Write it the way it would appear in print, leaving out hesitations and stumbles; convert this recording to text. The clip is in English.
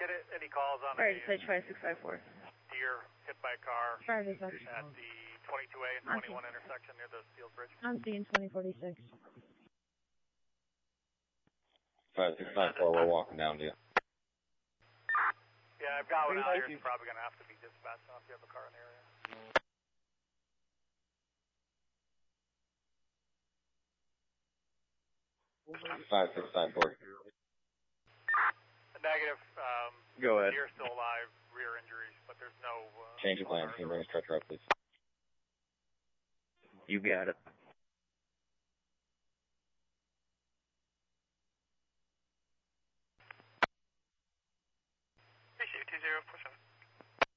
get any calls on Alright, it's 5654. deer hit by a car Alright, it's at the 22A and 21 intersection near the Steel Bridge? I'm seeing 2046. 5694, we're walking down to you. Yeah, I've got one out here. It's probably going to have to be dispatched off if you have a car in the area. 5694. Negative. Go ahead. Deer still alive, rear injuries, but there's no... Change of plans. Can you bring a stretcher up, please? You got it.